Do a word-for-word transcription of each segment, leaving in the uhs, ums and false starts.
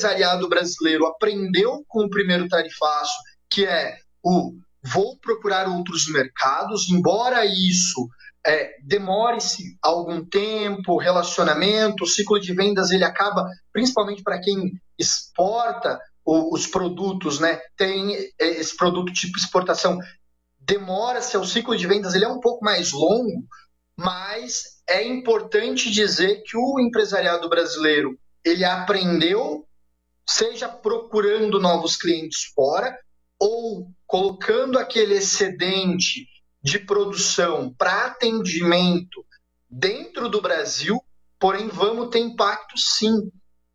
empresariado brasileiro aprendeu com o primeiro tarifaço, que é o vou procurar outros mercados, embora isso é, demore-se algum tempo, relacionamento, o ciclo de vendas ele acaba, principalmente para quem exporta o, os produtos, né, tem esse produto tipo exportação, demora-se, o ciclo de vendas ele é um pouco mais longo, mas é importante dizer que o empresariado brasileiro ele aprendeu, seja procurando novos clientes fora ou colocando aquele excedente de produção para atendimento dentro do Brasil, porém vamos ter impacto sim.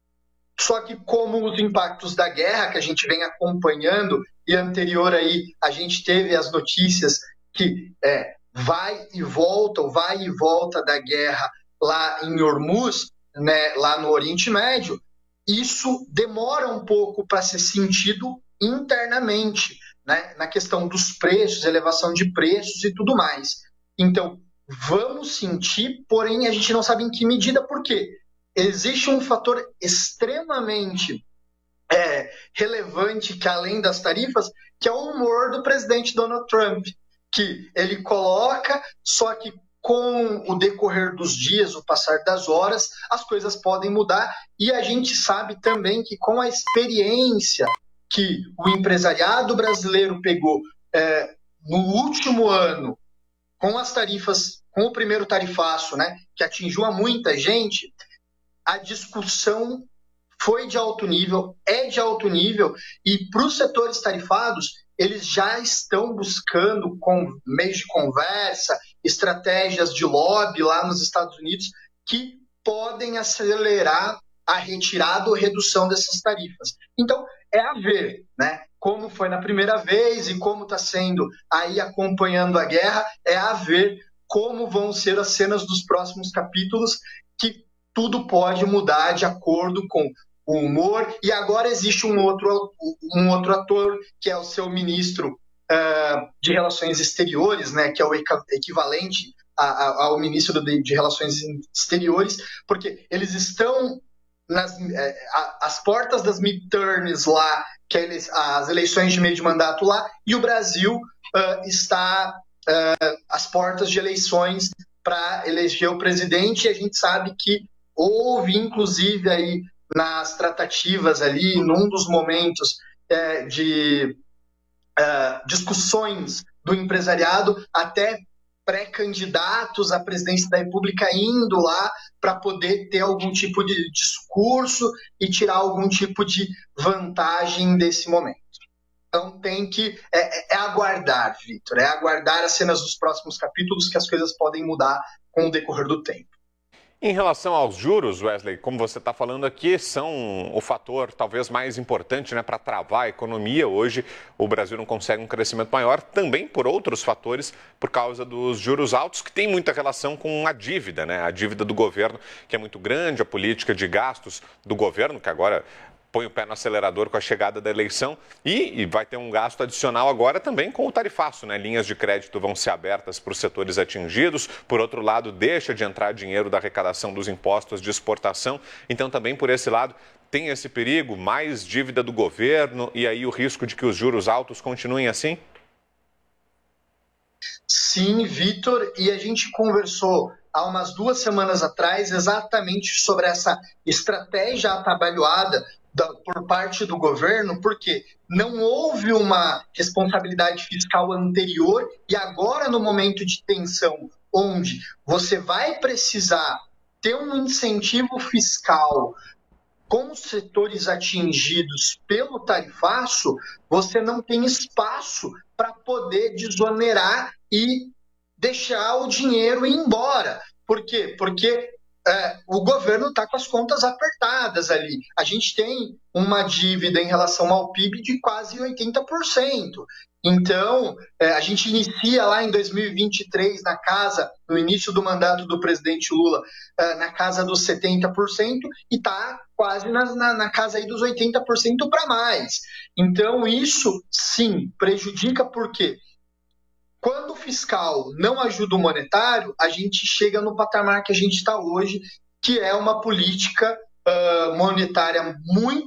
Só que como os impactos da guerra que a gente vem acompanhando, e anterior aí a gente teve as notícias que é, vai e volta, vai e volta da guerra lá em Hormuz, né, lá no Oriente Médio, isso demora um pouco para ser sentido internamente, né, na questão dos preços, elevação de preços e tudo mais. Então, vamos sentir, porém a gente não sabe em que medida, por quê? Existe um fator extremamente é, relevante, que além das tarifas, que é o humor do presidente Donald Trump, que ele coloca, só que com o decorrer dos dias, o passar das horas, as coisas podem mudar, e a gente sabe também que com a experiência que o empresariado brasileiro pegou é, no último ano, com as tarifas, com o primeiro tarifaço, né, que atingiu a muita gente, a discussão foi de alto nível, é de alto nível, e para os setores tarifados, eles já estão buscando com meios de conversa, estratégias de lobby lá nos Estados Unidos, que podem acelerar a retirada ou redução dessas tarifas. Então, é a ver, né? Como foi na primeira vez e como está sendo aí acompanhando a guerra, é a ver como vão ser as cenas dos próximos capítulos, que tudo pode mudar de acordo com o humor. E agora existe um outro, um outro ator, que é o seu ministro uh, de Relações Exteriores, né, que é o equivalente a, a, ao ministro de, de Relações Exteriores, porque eles estão nas eh, as portas das midterms lá, que é as eleições de meio de mandato lá, e o Brasil uh, está uh, às portas de eleições para eleger o presidente, e a gente sabe que houve, inclusive, aí nas tratativas ali, num dos momentos é, de uh, discussões do empresariado, até pré-candidatos à presidência da República indo lá para poder ter algum tipo de discurso e tirar algum tipo de vantagem desse momento. Então tem que é, é aguardar, Vitor, é aguardar as cenas dos próximos capítulos, que as coisas podem mudar com o decorrer do tempo. Em relação aos juros, Wesley, como você está falando aqui, são o fator talvez mais importante, né, para travar a economia. Hoje o Brasil não consegue um crescimento maior, também por outros fatores, por causa dos juros altos, que tem muita relação com a dívida, né? A dívida do governo, que é muito grande, a política de gastos do governo, que agora põe o pé no acelerador com a chegada da eleição, e, e vai ter um gasto adicional agora também com o tarifaço, né? Linhas de crédito vão ser abertas para os setores atingidos, por outro lado, deixa de entrar dinheiro da arrecadação dos impostos de exportação, então também por esse lado tem esse perigo, mais dívida do governo e aí o risco de que os juros altos continuem assim? Sim, Vitor, e a gente conversou há umas duas semanas atrás exatamente sobre essa estratégia atabalhoada da, por parte do governo, porque não houve uma responsabilidade fiscal anterior e agora, no momento de tensão, onde você vai precisar ter um incentivo fiscal com os setores atingidos pelo tarifaço, você não tem espaço para poder desonerar e deixar o dinheiro ir embora. Por quê? Porque é, o governo está com as contas apertadas ali. A gente tem uma dívida em relação ao P I B de quase oitenta por cento. Então, é, a gente inicia lá em dois mil e vinte e três, na casa, no início do mandato do presidente Lula, é, na casa dos setenta por cento e está quase na, na, na casa aí dos oitenta por cento para mais. Então, isso, sim, prejudica por quê? Quando o fiscal não ajuda o monetário, a gente chega no patamar que a gente está hoje, que é uma política uh, monetária muito